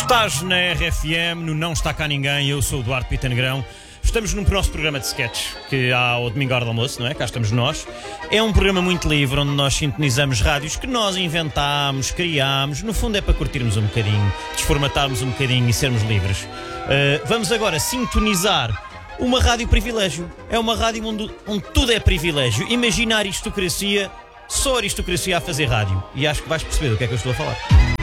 Estás na RFM, no Não Está Cá Ninguém, eu sou o Duarte Pita Negrão. Estamos no nosso programa de sketches, que há ao domingo à hora do almoço, não é? Cá estamos nós. É um programa muito livre, onde nós sintonizamos rádios que nós inventámos, criámos. No fundo é para curtirmos um bocadinho, desformatarmos um bocadinho e sermos livres. Vamos agora sintonizar uma rádio privilégio. É uma rádio onde tudo é privilégio. Imagina a aristocracia, só a aristocracia a fazer rádio. E acho que vais perceber do que é que eu estou a falar.